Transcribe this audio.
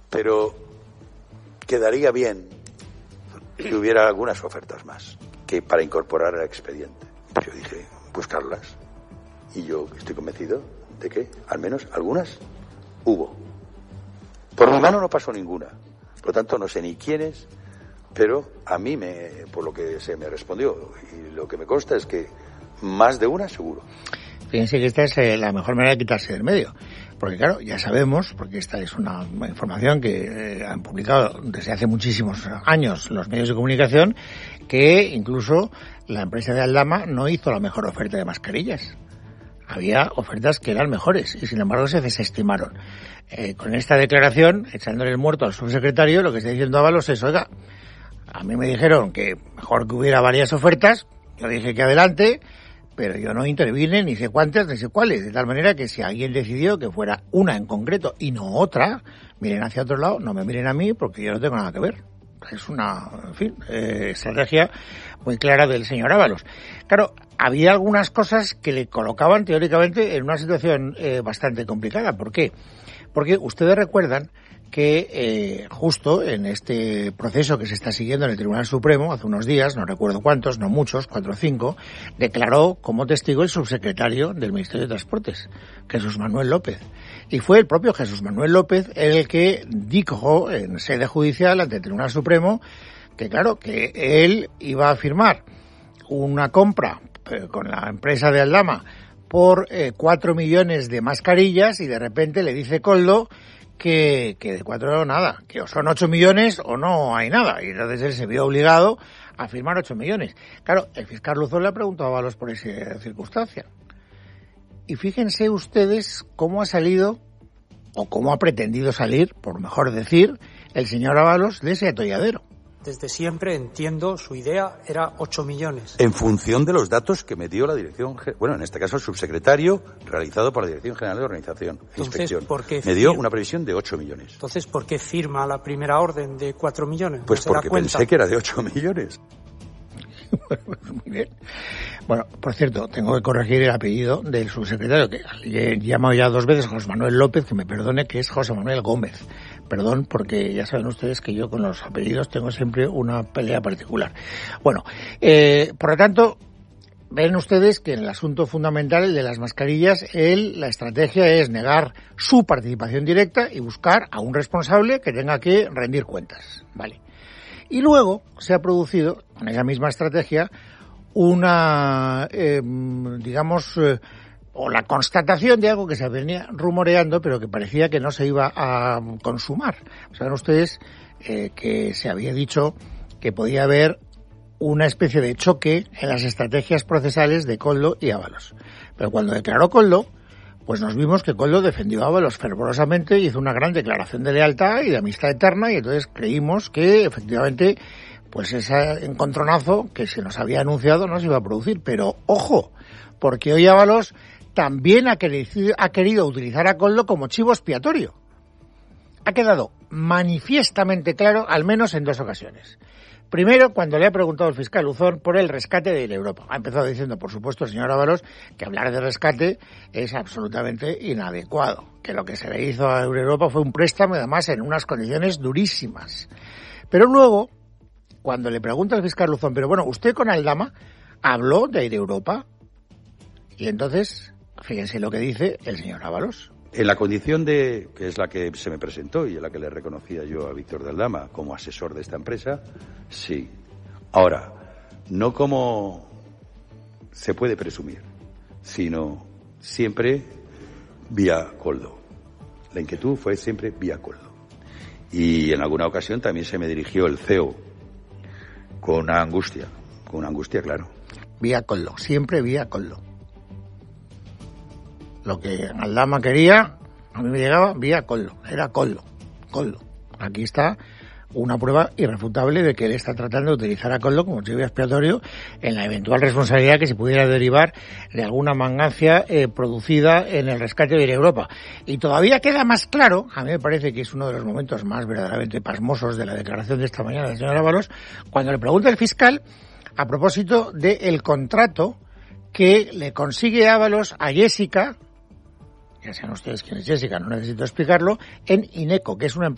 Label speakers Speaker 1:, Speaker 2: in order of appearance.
Speaker 1: pero quedaría bien que hubiera algunas ofertas más que para incorporar al expediente. Yo dije, buscarlas. Y yo estoy convencido de que, al menos, algunas hubo. Por mi mano no pasó ninguna. Por lo tanto, no sé ni quiénes, pero a mí, por lo que se me respondió, y lo que me consta es que más de una seguro.
Speaker 2: Fíjense que esta es la mejor manera de quitarse del medio. Porque claro, ya sabemos, porque esta es una información que han publicado desde hace muchísimos años los medios de comunicación, que incluso la empresa de Aldama no hizo la mejor oferta de mascarillas. Había ofertas que eran mejores y sin embargo se desestimaron. Con esta declaración, echándole el muerto al subsecretario, lo que está diciendo Ábalos es, oiga, a mí me dijeron que mejor que hubiera varias ofertas, yo dije que adelante, pero yo no intervine, ni sé cuántas, ni sé cuáles, de tal manera que si alguien decidió que fuera una en concreto y no otra, miren hacia otro lado, no me miren a mí porque yo no tengo nada que ver. Es una, en fin, estrategia muy clara del señor Ábalos. Claro, había algunas cosas que le colocaban teóricamente en una situación bastante complicada. ¿Por qué? Porque ustedes recuerdan que justo en este proceso que se está siguiendo en el Tribunal Supremo, hace unos días, no recuerdo cuántos, no muchos, 4 o 5, declaró como testigo el subsecretario del Ministerio de Transportes, Jesús Manuel López. Y fue el propio Jesús Manuel López el que dijo en sede judicial ante el Tribunal Supremo que, claro, que él iba a firmar una compra con la empresa de Aldama por 4 millones de mascarillas y de repente le dice Koldo que de 4 nada, que o son 8 millones o no hay nada. Y entonces él se vio obligado a firmar 8 millones. Claro, el fiscal Luzón le ha preguntado a Ábalos por esa circunstancia. Y fíjense ustedes cómo ha salido, o cómo ha pretendido salir, por mejor decir, el señor Ábalos de ese atolladero.
Speaker 3: Desde siempre entiendo, su idea era 8 millones.
Speaker 1: En función de los datos que me dio la dirección, bueno, en este caso el subsecretario, realizado por la Dirección General de Organización e Inspección. Me dio una previsión de 8 millones.
Speaker 3: Entonces, ¿por qué firma la primera orden de 4 millones?
Speaker 1: Pues porque pensé que era de 8 millones.
Speaker 2: Muy bien. Bueno, por cierto, tengo que corregir el apellido del subsecretario, que he llamado ya 2 veces, José Manuel López, que me perdone, que es José Manuel Gómez. Perdón, porque ya saben ustedes que yo con los apellidos tengo siempre una pelea particular. Bueno, por lo tanto, ven ustedes que en el asunto fundamental, el de las mascarillas, la estrategia es negar su participación directa y buscar a un responsable que tenga que rendir cuentas. Vale. Y luego se ha producido, con esa misma estrategia, una, o la constatación de algo que se venía rumoreando, pero que parecía que no se iba a consumar. Saben ustedes que se había dicho que podía haber una especie de choque en las estrategias procesales de Koldo y Ábalos. Pero cuando declaró Koldo, pues nos vimos que Koldo defendió a Ábalos fervorosamente y hizo una gran declaración de lealtad y de amistad eterna, y entonces creímos que efectivamente pues ese encontronazo que se nos había anunciado no se iba a producir. Pero ojo, porque hoy Ábalos también ha querido utilizar a Koldo como chivo expiatorio. Ha quedado manifiestamente claro, al menos en 2 ocasiones. Primero, cuando le ha preguntado el fiscal Luzón por el rescate de Europa. Ha empezado diciendo, por supuesto, el señor Ábalos, que hablar de rescate es absolutamente inadecuado. Que lo que se le hizo a Europa fue un préstamo, además, en unas condiciones durísimas. Pero luego, cuando le pregunta al fiscal Luzón, pero bueno, usted con Aldama habló de Europa. Y entonces, fíjense lo que dice el señor Ábalos.
Speaker 1: En la condición que es la que se me presentó y en la que le reconocía yo a Víctor de Aldama como asesor de esta empresa, sí. Ahora, no como se puede presumir, sino siempre vía Koldo. La inquietud fue siempre vía Koldo. Y en alguna ocasión también se me dirigió el CEO con una angustia, claro.
Speaker 2: Vía Koldo, siempre vía Koldo. Lo que Aldama quería, a mí me llegaba vía Koldo. Era Koldo. Aquí está una prueba irrefutable de que él está tratando de utilizar a Koldo como chivo expiatorio en la eventual responsabilidad que se pudiera derivar de alguna mangancia producida en el rescate de Europa. Y todavía queda más claro, a mí me parece que es uno de los momentos más verdaderamente pasmosos de la declaración de esta mañana del señor Ábalos, cuando le pregunta el fiscal a propósito del contrato que le consigue Ábalos a Jessica, ya sean ustedes quién es Jessica, no necesito explicarlo, en Ineco, que es una